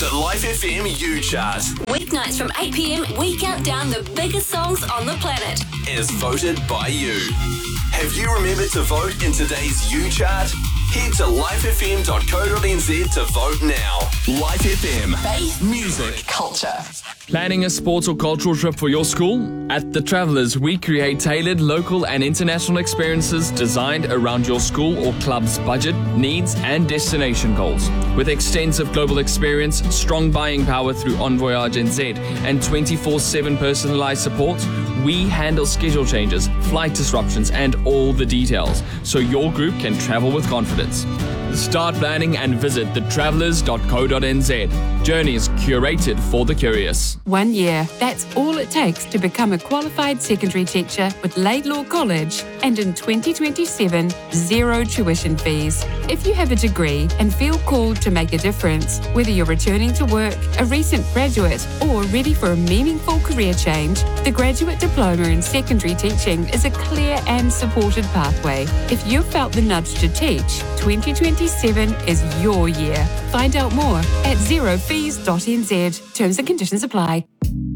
The Life FM U Chart. Weeknights from 8 p.m, we count down the biggest songs on the planet. Is voted by you. Have you remembered to vote in today's U Chart? Head to lifefm.co.nz to vote now. Life FM. Faith, music, culture. Planning a sports or cultural trip for your school? At The Travellers, we create tailored local and international experiences designed around your school or club's budget, needs, and destination goals. With extensive global experience, strong buying power through Envoyage NZ, and 24/7 personalised support, we handle schedule changes, flight disruptions, and all the details, so your group can travel with confidence. Start planning and visit thetravellers.co.nz. Journeys curated for the curious. 1 year, that's all it takes to become a qualified secondary teacher with Laidlaw College, and in 2027, zero tuition fees. If you have a degree and feel called to make a difference, whether you're returning to work, a recent graduate, or ready for a meaningful career change, the Graduate Diploma in Secondary Teaching is a clear and supported pathway. If you've felt the nudge to teach, 2027 is your year. Find out more at zerofees.nz. Terms and conditions apply.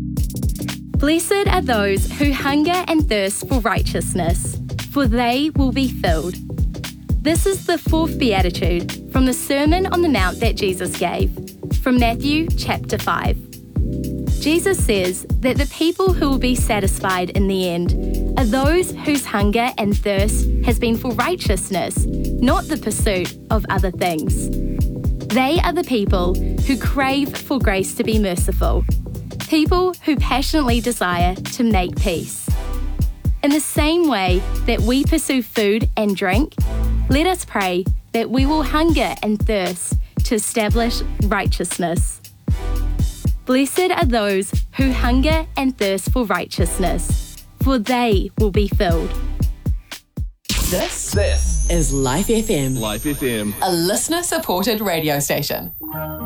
Blessed are those who hunger and thirst for righteousness, for they will be filled. This is the fourth beatitude from the Sermon on the Mount that Jesus gave, from Matthew chapter 5. Jesus says that the people who will be satisfied in the end are those whose hunger and thirst has been for righteousness, not the pursuit of other things. They are the people who crave for grace to be merciful, people who passionately desire to make peace. In the same way that we pursue food and drink, let us pray that we will hunger and thirst to establish righteousness. Blessed are those who hunger and thirst for righteousness, for they will be filled. This This is Life FM, Life FM. a listener-supported radio station.